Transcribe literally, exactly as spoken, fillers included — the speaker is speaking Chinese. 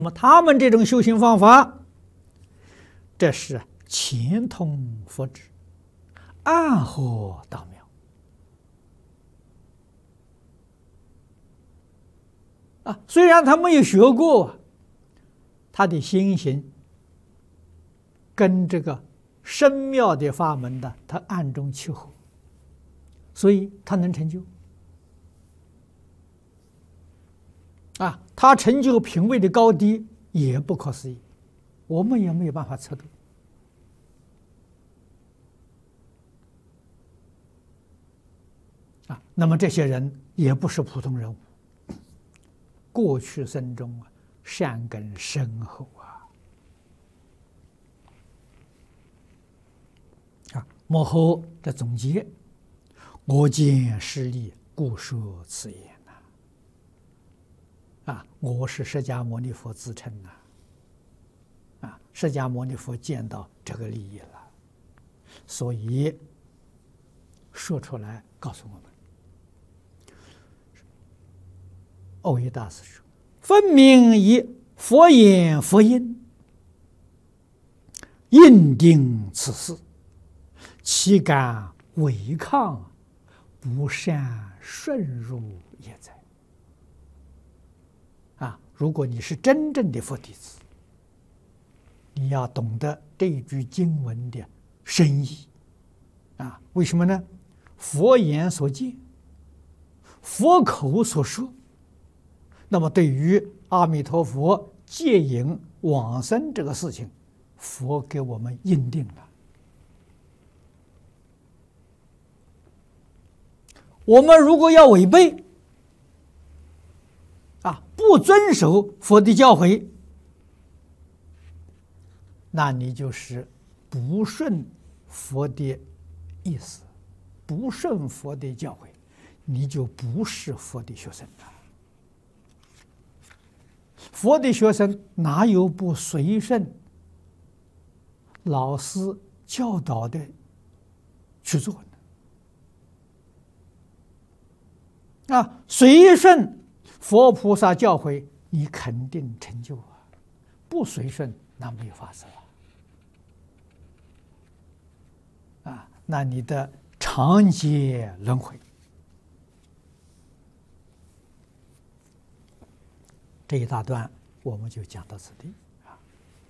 那么他们这种修行方法，这是前通佛旨，暗合道妙啊！虽然他没有学过，他的心行跟这个深妙的法门的，他暗中契合，所以他能成就啊！他成就品位的高低也不可思议，我们也没有办法测度啊。那么这些人也不是普通人物，过去生中啊，善根深厚啊。啊，幕后的总结，我见势利，故说此言呐。啊，我是释迦牟尼佛自称呐。啊，释迦牟尼佛见到这个利益了，所以说出来告诉我们。耦益大师说：“分明以佛言佛音，印定此事，岂敢违抗？不善顺入也哉。”啊，如果你是真正的佛弟子，你要懂得这一句经文的深意啊！为什么呢？佛言所见，佛口所说，那么对于阿弥陀佛戒引往生这个事情，佛给我们印定了。我们如果要违背啊，不遵守佛的教诲，那你就是不顺佛的意思，不顺佛的教诲，你就不是佛的学生了。佛的学生哪有不随顺老师教导的去做呢？啊，随顺佛菩萨教诲，你肯定成就啊；不随顺，那没有法子了。啊，那你的长劫轮回。这一大段我们就讲到此地。